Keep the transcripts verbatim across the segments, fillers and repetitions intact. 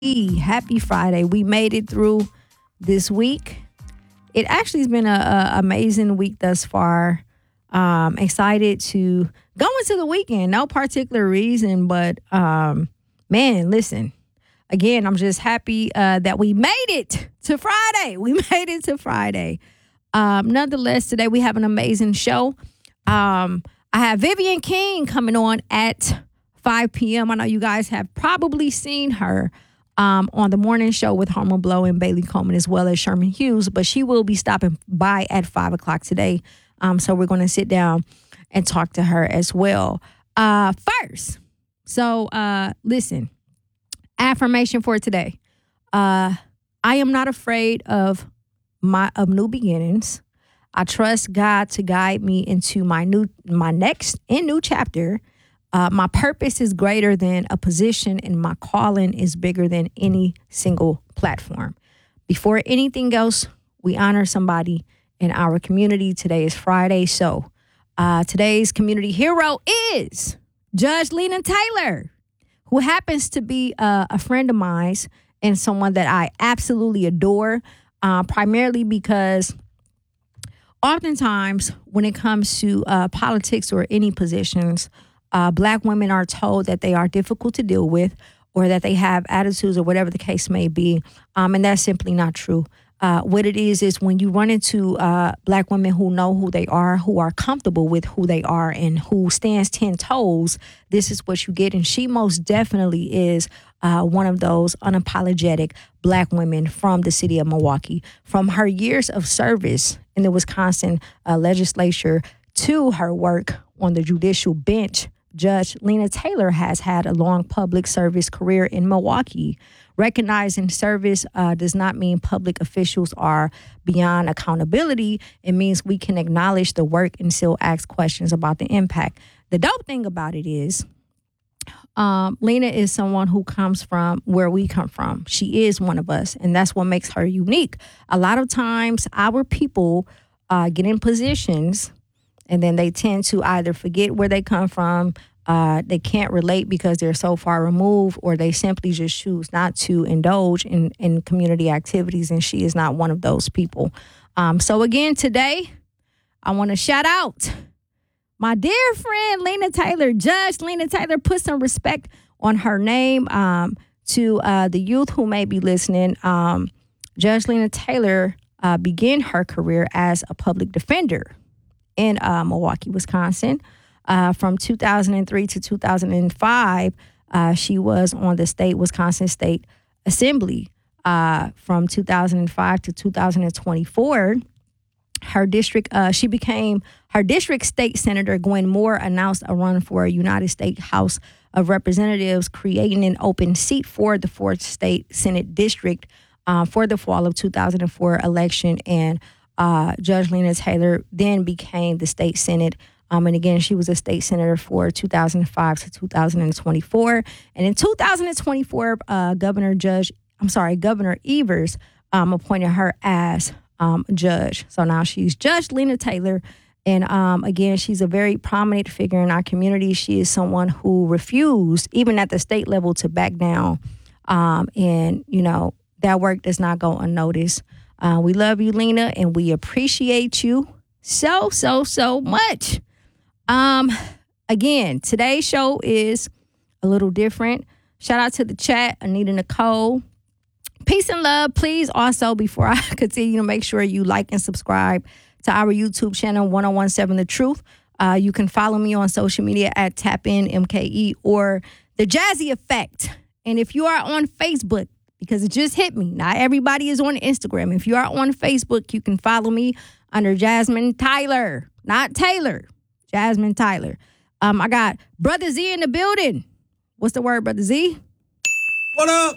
Happy Friday. We made it through this week. It actually has been an amazing week thus far. Um, excited to go into the weekend. No particular reason, but um, man, listen. Again, I'm just happy uh, that we made it to Friday. We made it to Friday. Um, nonetheless, today we have an amazing show. Um, I have Vivian King coming on at five p.m. I know you guys have probably seen her um, on the morning show with Homer Blow and Bailey Coleman, as well as Sherman Hughes, but she will be stopping by at five o'clock today. Um, so we're going to sit down and talk to her as well. Uh, first, so uh, listen, affirmation for today. Uh, I am not afraid of my of new beginnings. I trust God to guide me into my new my next and new chapter. Uh, my purpose is greater than a position, and my calling is bigger than any single platform. Before anything else, we honor somebody in our community. Today is Friday, so uh, today's community hero is Judge Lena Taylor, who happens to be uh, a friend of mine and someone that I absolutely adore, uh, primarily because oftentimes when it comes to uh, politics or any positions, uh, Black women are told that they are difficult to deal with or that they have attitudes or whatever the case may be, um, and that's simply not true. Uh, what it is is when you run into uh, Black women who know who they are, who are comfortable with who they are, and who stands ten toes, this is what you get. And she most definitely is uh, one of those unapologetic Black women from the city of Milwaukee. From her years of service in the Wisconsin uh, legislature to her work on the judicial bench, Judge Lena Taylor has had a long public service career in Milwaukee. Recognizing service uh, does not mean public officials are beyond accountability. It means we can acknowledge the work and still ask questions about the impact. The dope thing about it is um, Lena is someone who comes from where we come from. She is one of us, and that's what makes her unique. A lot of times our people uh, get in positions and then they tend to either forget where they come from, uh, they can't relate because they're so far removed, or they simply just choose not to indulge in, in community activities, and she is not one of those people. Um, so again, today, I want to shout out my dear friend, Lena Taylor. Judge Lena Taylor, put some respect on her name. Um, to uh, the youth who may be listening, um, Judge Lena Taylor uh, began her career as a public defender in uh, Milwaukee, Wisconsin. Uh, from two thousand three to two thousand five, uh, she was on the state Wisconsin State Assembly. Uh, from two thousand five to two thousand twenty-four, her district, uh, she became her district state senator. Gwen Moore announced a run for a United States House of Representatives, creating an open seat for the fourth state Senate district uh, for the fall of two thousand four election. And Uh, Judge Lena Taylor then became the state Senate. Um, and again, she was a state senator for two thousand five to two thousand twenty-four. And in two thousand twenty-four, uh, Governor Judge, I'm sorry, Governor Evers um, appointed her as um, judge. So now she's Judge Lena Taylor. And um, again, she's a very prominent figure in our community. She is someone who refused, even at the state level, to back down. Um, and, you know, that work does not go unnoticed. Uh, we love you, Lena, and we appreciate you so, so, so much. Um, again, today's show is a little different. Shout out to the chat, Anita Nicole. Peace and love. Please also, before I continue, to make sure you like and subscribe to our YouTube channel, ten seventeen The Truth. Uh, you can follow me on social media at TapInMKE or The Jazzy Effect. And if you are on Facebook, because it just hit me, not everybody is on Instagram. If you are on Facebook, you can follow me under Jasmine Tyler, not Taylor, Jasmine Tyler. Um, I got Brother Z in the building. What's the word, Brother Z? What up?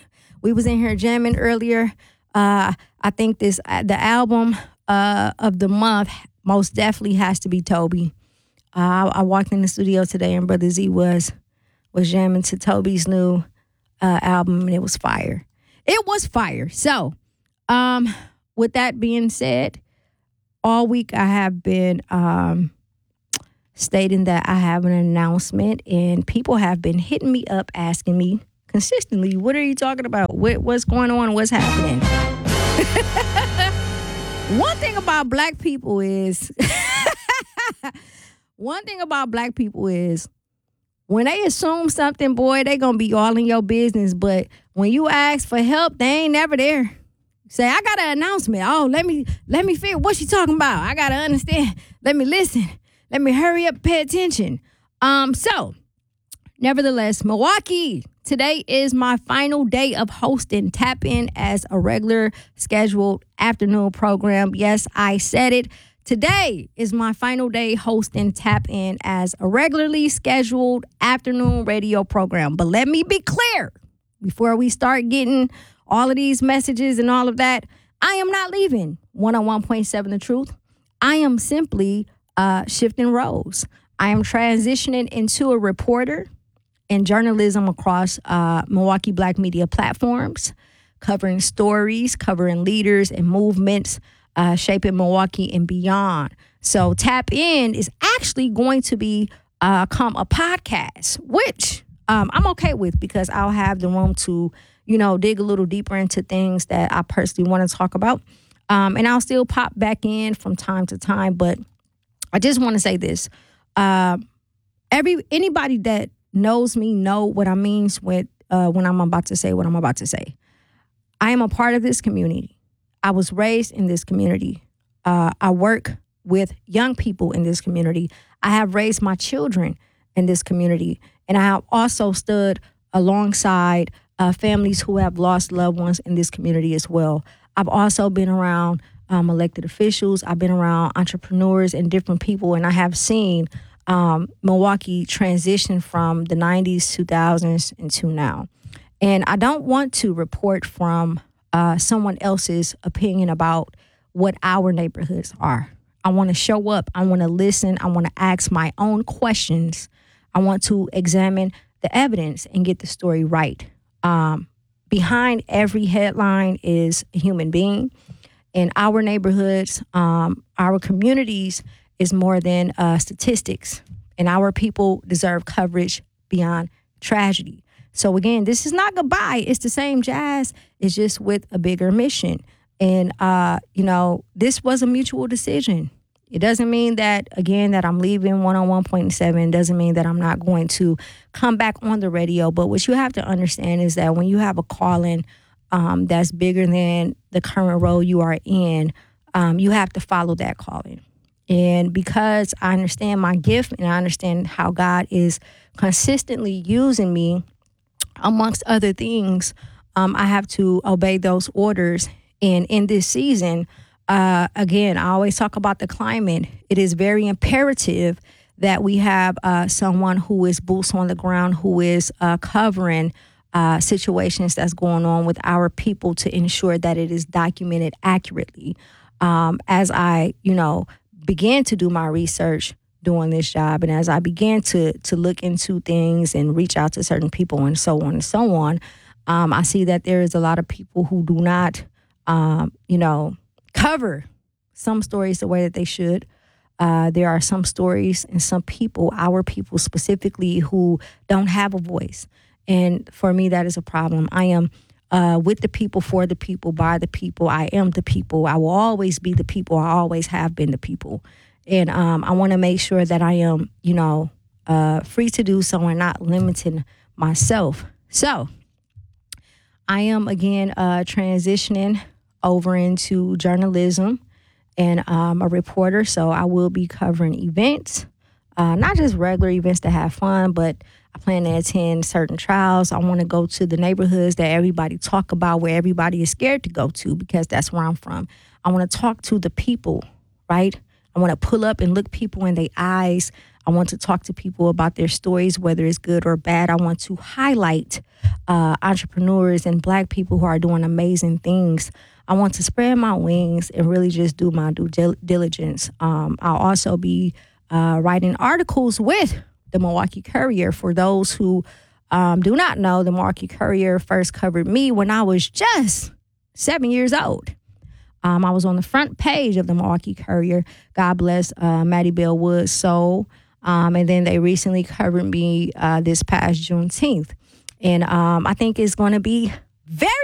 We was in here jamming earlier. Uh, I think this uh, the album uh, of the month most definitely has to be Toby. Uh, I, I walked in the studio today and Brother Z was was jamming to Toby's new Uh, album, and it was fire. It was fire. So, um, with that being said, all week I have been um, stating that I have an announcement, and people have been hitting me up asking me consistently. What are you talking about? What, what's going on? What's happening? One thing about black people is, one thing about black people is, when they assume something, boy, they gonna be all in your business. But when you ask for help, they ain't never there. Say, I got an announcement. Oh, let me let me figure what she talking about. I gotta understand. Let me listen. Let me hurry up, pay attention. Um, so, nevertheless, Milwaukee, today is my final day of hosting Tap In as a regular scheduled afternoon program. Yes, I said it. Today is my final day hosting Tap In as a regularly scheduled afternoon radio program. But let me be clear, before we start getting all of these messages and all of that, I am not leaving one oh one point seven The Truth. I am simply uh, shifting roles. I am transitioning into a reporter in journalism across uh, Milwaukee Black media platforms, covering stories, covering leaders and movements, Uh, shaping Milwaukee and beyond. So Tap In is actually going to be uh, come a podcast, which um, I'm okay with because I'll have the room to, you know, dig a little deeper into things that I personally want to talk about. Um, and I'll still pop back in from time to time. But I just want to say this. Uh, every anybody that knows me know what I mean with uh, when I'm about to say what I'm about to say. I am a part of this community. I was raised in this community. Uh, I work with young people in this community. I have raised my children in this community. And I have also stood alongside uh, families who have lost loved ones in this community as well. I've also been around um, elected officials. I've been around entrepreneurs and different people. And I have seen um, Milwaukee transition from the nineties, two thousands, and to now. And I don't want to report from Uh, someone else's opinion about what our neighborhoods are. I want to show up. I want to listen. I want to ask my own questions. I want to examine the evidence and get the story right. Um, behind every headline is a human being. In our neighborhoods, um, our communities is more than uh, statistics. And our people deserve coverage beyond tragedy. So again, this is not goodbye. It's the same jazz. It's just with a bigger mission. And, uh, you know, this was a mutual decision. It doesn't mean that, again, that I'm leaving one oh one point seven. Doesn't mean that I'm not going to come back on the radio. But what you have to understand is that when you have a calling um, that's bigger than the current role you are in, um, you have to follow that calling. And because I understand my gift and I understand how God is consistently using me, amongst other things, um, I have to obey those orders. And in this season, uh, again, I always talk about the climate. It is very imperative that we have uh, someone who is boots on the ground, who is uh, covering uh, situations that's going on with our people to ensure that it is documented accurately. Um, as I, you know, began to do my research doing this job. And as I began to to look into things and reach out to certain people and so on and so on, um, I see that there is a lot of people who do not, um, you know, cover some stories the way that they should. Uh, there are some stories and some people, our people specifically, who don't have a voice. And for me, that is a problem. I am uh, with the people, for the people, by the people. I am the people. I will always be the people. I always have been the people. And um, I want to make sure that I am, you know, uh, free to do so and not limiting myself. So I am, again, uh, transitioning over into journalism and I'm a reporter. So I will be covering events, uh, not just regular events to have fun, but I plan to attend certain trials. I want to go to the neighborhoods that everybody talk about, where everybody is scared to go to, because that's where I'm from. I want to talk to the people, right? I want to pull up and look people in their eyes. I want to talk to people about their stories, whether it's good or bad. I want to highlight uh, entrepreneurs and Black people who are doing amazing things. I want to spread my wings and really just do my due diligence. Um, I'll also be uh, writing articles with the Milwaukee Courier. For those who um, do not know, the Milwaukee Courier first covered me when I was just seven years old. Um, I was on the front page of the Milwaukee Courier. God bless uh, Maddie Bell Woods Soul. Um, and then they recently covered me uh, this past Juneteenth. And um, I think it's going to be very